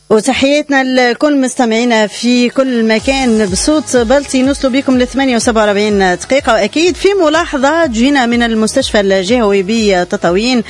وتحياتنا لكل مستمعينا في كل مكان. بصوت بلطي نوصلوا بكم ل 48 دقيقة. وأكيد في ملاحظة جينا من المستشفى الجهوي بتطاوين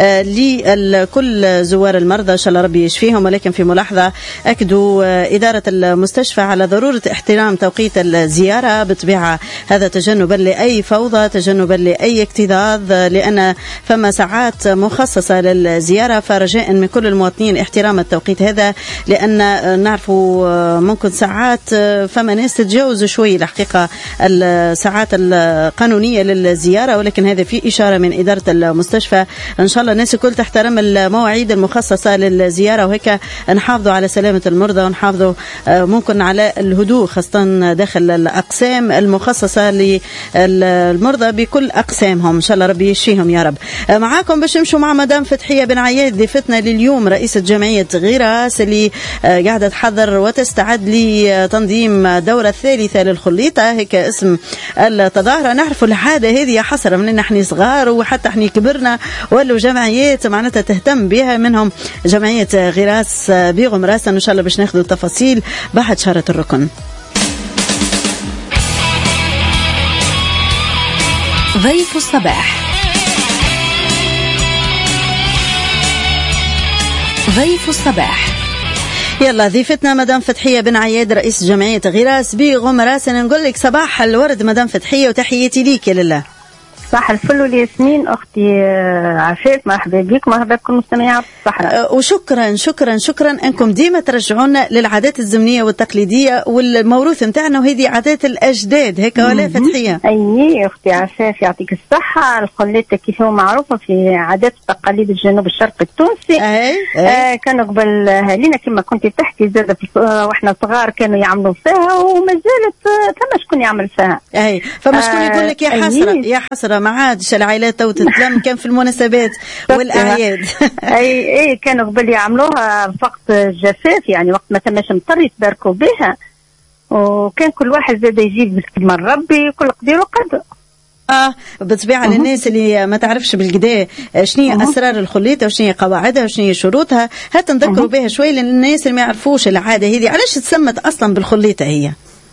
لكل زوار المرضى إن شاء الله ربي يشفيهم، ولكن في ملاحظة أكدوا إدارة المستشفى على ضرورة احترام توقيت الزيارة بطبيعة، هذا تجنبا لأي فوضى، تجنبا لأي اكتظاظ، لأن فما ساعات مخصصة للزيارة، فرجاء من كل المواطنين احترام التوقيت هذا، لأن نعرفوا ممكن ساعات فما ناس تتجاوز شوي الحقيقة الساعات القانونية للزيارة، ولكن هذا في إشارة من إدارة المستشفى. إن شاء الله الناس الكل تحترم المواعيد المخصصة للزيارة، وهيك نحافظوا على سلامة المرضى ونحافظوا ممكن على الهدوء، خاصة داخل الأقسام المخصصة للمرضى بكل أقسامهم. إن شاء الله ربي يشفيهم يا رب. معاكم باش نمشوا مع مدام فتحية بن عياد ضيفتنا لليوم، رئيسة جمعية غراس اللي قاعدة تحضر وتستعد لتنظيم الدورة الثالثة للخليطة، هيك اسم التظاهرة. نعرفوا العادة هذه يا حسرة من احنا صغار وحتى احنا كبرنا ولو جمعيات معناتها تهتم بها، منهم جمعية غراس بغمراس. ان شاء الله باش ناخذوا التفاصيل بعد شهرة الركن. ضيف الصباح. ضيف الصباح. يلا ضيفتنا مدام فتحية بن عياد رئيس جمعية غراس بغمراس. نقول لك صباح الورد مدام فتحية وتحياتي ليك يا لله. صح الفل والياسمين أختي عفاف، مرحبا بك، مرحبا بكل مستمعي الصحراء. وشكرا شكرا شكرا أنكم ديما ترجعونا للعادات الزمنية والتقليدية والموروث نتاعنا، وهذه عادات الأجداد هيك ولا فتحية؟ أي أختي عفاف يعطيك الصحة. الخليطة كيف هو معروفة في عادات وتقاليد الجنوب الشرقي التونسي. كانوا قبل هالينا كما كنت تحكي زاد واحنا صغار كانوا يعملوا فيها وما زالت ثم شكون يعمل فيها. فما شكون يقول لك يا حسرة يا حسرة ما عادش العائلات تو تتلم كان في المناسبات والأعياد. أي كانوا قبل يعملوها في وقت الجفاف، يعني وقت ما تماش مطر يتباركوا بها، وكان كل واحد زاد يجيب من ربي كل قدير وقدر. بطبيعة للناس اللي ما تعرفش بالكدا شنية أسرار الخليطة وشنية قواعدها وشنية شروطها، هات نذكروا بها شوي للناس اللي ما يعرفوش العادة هذه. علاش تسمت أصلا بالخليطة هي؟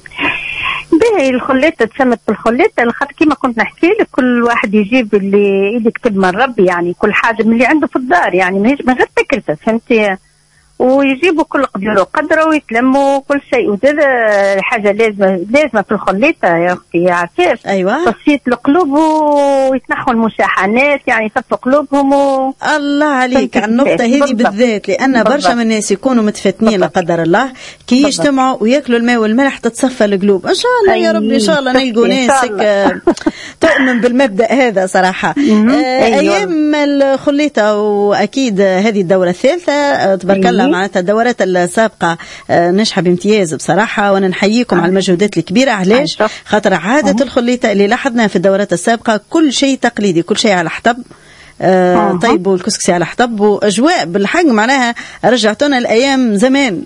باهي الخليطة تسمت بالخليطة لخاطر كيما كنت نحكي لك كل واحد يجيب اللي يكتب من ربي، يعني كل حاجة من اللي عنده في الدار، يعني من غير تكلفة، فهمتي؟ ويجيبوا كل قدر وقدره ويتلموا كل شيء. وهذا حاجة لازمة في الخليطة يا أختي يا عفاف. أيوة. تصفية القلوب ويتنحوا المشاحنات، يعني يصفوا قلوبهم الله عليك على النقطة هذه بالذات، لأن برشا من الناس يكونوا متفتنين لا قدر الله كي يجتمعوا ويأكلوا الماء والملح تتصفى القلوب. إن شاء الله يا رب إن شاء الله نلقوا ناس تؤمن بالمبدأ هذا صراحة. أيام الخليطة وأكيد هذه الدورة الثالثة تبارك الله معناتها الدورات السابقة نجحة بامتياز بصراحة، وانا نحييكم على المجهودات الكبيرة. علاش؟ خاطر عادة الخليطة اللي لاحظنا في الدورات السابقة كل شيء تقليدي، كل شيء على حطب، طيب والكسكسي على حطب وأجواء بالحق معناها رجعتونا الأيام زمان.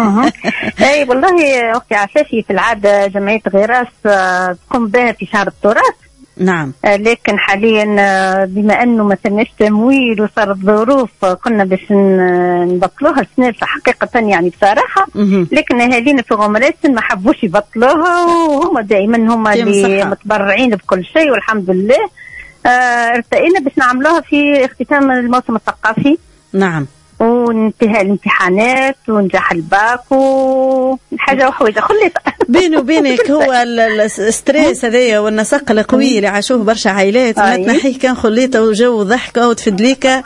أي والله أختي عفافي في العادة جمعية غراس تقوم بها في شهر التراث. نعم. لكن حاليا بما انه ما تمش تمويل وصارت ظروف كنا باش نبطلوها السنة حقيقة يعني بصراحة، لكن اهالينا في غمراس ما حبوش يبطلوها، وهم دائما هم اللي متبرعين بكل شيء والحمد لله. ارتقينا باش نعملوها في اختتام الموسم الثقافي. نعم. وانتهاء الامتحانات ونجاح الباك وحاجة وحويجة خليطة. بيني وبينك هو الستريس هذايا والنسق القوي اللي عاشوه برشا عائلات ما تنحيه كان خليطة وجو ضحكة وتفدليكة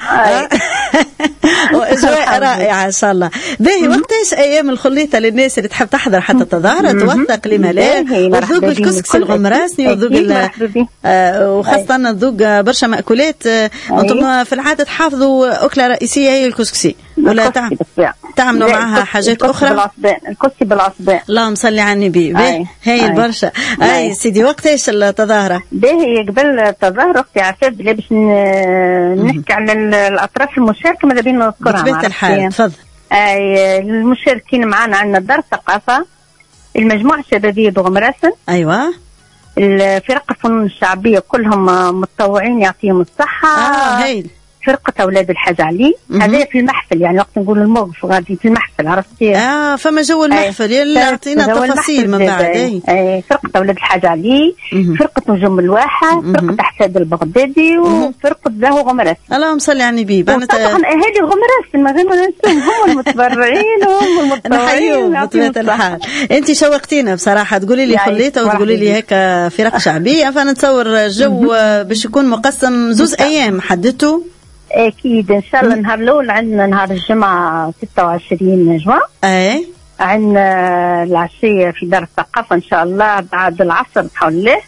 وأجواء رائعة إن شاء الله. باهي وقتاش أيام الخليطة للناس اللي تحب تحضر حتى تظاهرة توثق لما لا، وذوق الكسكس الغمراسني وذوق وخاصة نذوق برشا مأكولات. أنتم في العادة تحافظوا أكلة رئيسية هي الكسكسي ولا تعملوا معها حاجات أخرى؟ الكسكسي بالعصبان. اللهم صل على النبي. هاي البرشا. أي سيدي وقتاش التظاهرة؟ باهي قبل التظاهرة أختي عفاف بلا باش نحكي على الأطراف المشاركة ماذا بينا نذكرها. بطبيعة الحال تفضل. المشاركين معنا عندنا دار الثقافة، المجموعة الشبابية بغمراس. أيوة. الفرق الفنون الشعبية كلهم متطوعين يعطيهم الصحة. هايل. فرقة أولاد الحاج علي. هذا في المحفل، يعني وقت نقول الموقف غادي في المحفل، عرفتي؟ فما جو المحفل. يلا اعطينا تفاصيل من بعد. فرقة أولاد الحاج علي، فرقة نجوم الواحة، فرقة أحساد البغدادي، وفرقة زهو غمراس. اللهم صل على النبي. طبعا أهالي غمراس ما غير ننساهم، هم المتبرعين وهم المتطوعين. بطبيعة الحال أنت شوقتينا بصراحة، تقولي لي خليته وتقولي لي هيك فرق شعبية، فنتصور جو باش يكون مقسم زوز أيام حددتوا. أكيد إن شاء الله. النهار الأول عندنا نهار الجمعة 26 جمعة. عندنا العشية في دار الثقافة إن شاء الله بعد العصر بحول الله.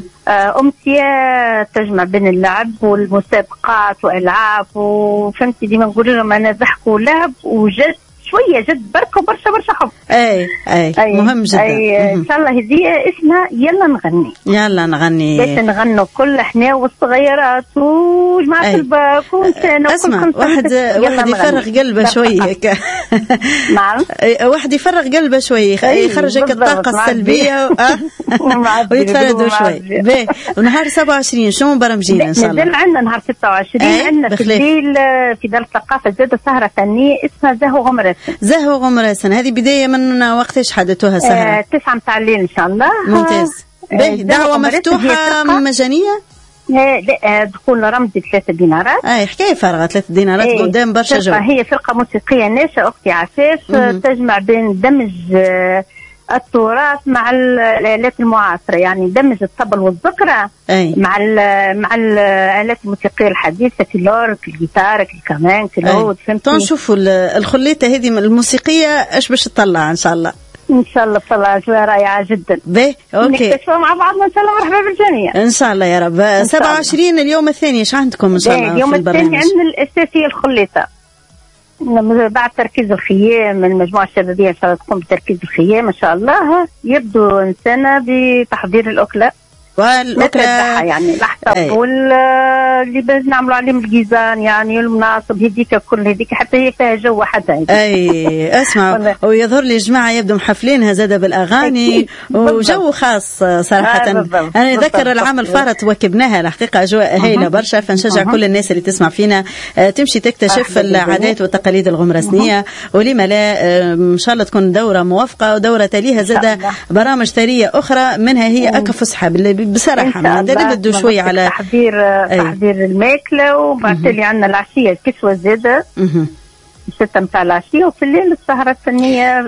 أمسية تجمع بين اللعب والمسابقات وألعاب، وفهمتي ديما نقول لهم أنا ضحك ولعب وجد شوية جد بركة وبرشا حب. أي مهم جدا. إن شاء الله هذه اسمها يلا نغني. باش نغنوا كل احنا والصغيرات وجماعة الباك ونسانا. اسمع، واحد يفرغ قلبه شوية. نعم. واحد يفرغ قلبه شوية، يخرج الطاقة السلبية ويتفردوا شوي. ونهار 27 شنو برمجينا إن شاء الله؟ نزل عندنا نهار 26 عندنا في الليل في دار الثقافة زادة سهرة فنية اسمها زهو غمراسن. هذه بداية من وقتش حدثوها سهرة؟ 9 متاع الليل إن شاء الله. ممتاز. دعوة مفتوحة مجانية؟ لا، دخول رمزي 3 دينارات. حكاية فارغة 3 دينارات قدام برشا جو. هي فرقة موسيقية ناشئة أختي عفاف، تجمع بين دمج التراث مع الآلات المعاصرة، يعني دمج الطبل والذكرى مع الآلات الموسيقية الحديثة كالورك الجيتار الكمان كالعود. نشوفوا الخليطة هذه الموسيقية ايش باش تطلع إن شاء الله. إن شاء الله طلع أجواء رائعة جدا. أوكي. نكتشفوا مع بعضنا إن شاء الله. مرحبا بالجميع. إن شاء الله يا رب. 27 اليوم الثاني إيش عندكم إن شاء الله؟ اليوم الثاني عندنا الأساسية الخليطة، بعد تركيز الخيام. المجموعة الشبابية إن شاء الله تقوم بتركيز الخيام إن شاء الله. يبدو إنسانة بتحضير الأكلة والأكلة يعني الحطب واللي باش نعملوا عليهم الجيزان يعني والمناصب هذيك كل هذيك حتى هي فيها جو حتى. اسمع، ويظهر لي جماعة يبدو محفلينها زادة بالأغاني وجو خاص صراحة. أنا أذكر العام الفارط وكبناها الحقيقة أجواء هايلة برشا، فنشجع كل الناس اللي تسمع فينا تمشي تكتشف العادات والتقاليد الغمرسنية، ولما لا إن شاء الله تكون دورة موافقة ودورة تاليها زادة برامج ثرية أخرى منها هي أكفصحة بصراحة. ما نبدو شوي على تحضير الماكلة، وبعد اللي عندنا العشية الكسوة زادة 6 متاع العشية، وفي الليل السهرة الفنية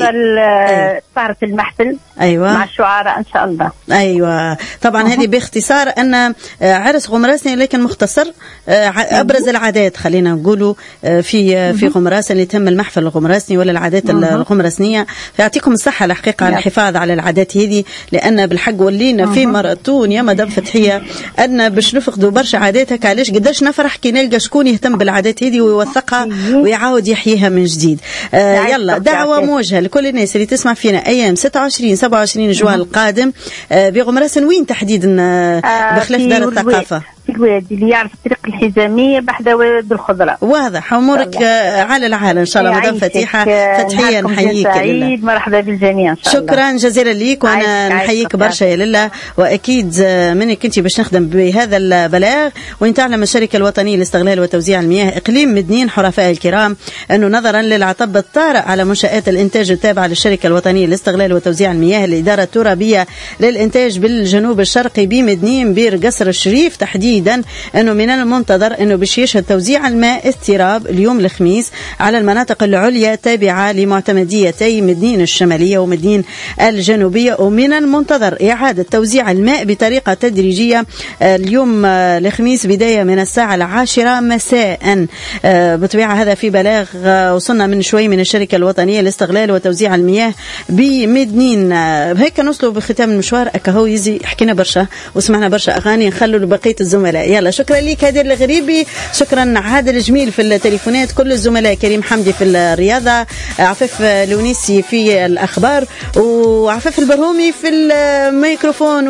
سهرة المحفل مع الشعراء إن شاء الله. طبعا هذه باختصار أن عرس غمراسني لكن مختصر. أبرز العادات خلينا نقوله في غمراسن اللي تم المحفل الغمراسني ولا العادات الغمراسنية. فيعطيكم الصحة الحقيقة على الحفاظ على العادات هذه، لأن بالحق ولينا في ماراثون يا مدام فتحية أن باش نفقدوا برشا عاداتك. علاش قداش نفرح كي نلقى شكون يهتم بالعادات هذه ويوثقها ويعاود يحييها من جديد. يلا دعوة موجهة لكل الناس اللي تسمع فينا أيام 26 جوان القادم بغمراسن. وين تحديدا بخلاف دار الثقافة؟ في الوادي اللي يعرف الطريق الحزامية بعد واد الخضراء. واضح أمورك على العال إن شاء الله مدام فتيحة. فتحية نحييك يا لله. مرحبا بالجميع إن شاء الله. شكرا جزيلا ليك، وأنا نحييك برشا يا لله. وأكيد منك أنت باش نخدم بهذا البلاغ. وإن تعلم الشركة الوطنية لاستغلال وتوزيع المياه إقليم مدنين حرفاء الكرام أنه نظرا للعطب الطارئ على منشآت الإنتاج التابعة للشركة الوطنية لاستغلال وتوزيع المياه الإدارة الترابية للإنتاج بالجنوب الشرقي بمدنين بير قصر الشريف تحديدا، أنه من المنتظر أنه باش يشهد توزيع الماء اضطراب اليوم الخميس على المناطق العليا تابعة لمعتمديتي مدنين الشمالية ومدنين الجنوبية. ومن المنتظر إعادة توزيع الماء بطريقة تدريجية اليوم الخميس بداية من الساعة 10 مساء. بطبيعة هذا في بلاغ وصلنا من شوي من الشركة الوطنية لاستغلال وتوزيع المياه بمدنين. هيك نوصلوا بختام المشوار. أكهو يزي حكينا برشا وسمعنا برشا أغاني، نخلوا لبقية الزملاء. يلا شكرا لك هدير الغريبي، شكرا عادل جميل في التليفونات، كل الزملاء، كريم حمدي في الرياضة، عفاف لونيسي في الأخبار، وعفاف البرهومي في الميكروفون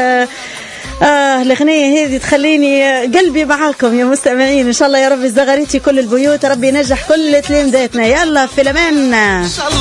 الأغنية هذه تخليني قلبي معاكم يا مستمعين. إن شاء الله يا رب زغريتي كل البيوت، ربي ينجح كل تلامذاتنا. يلا في الأمان.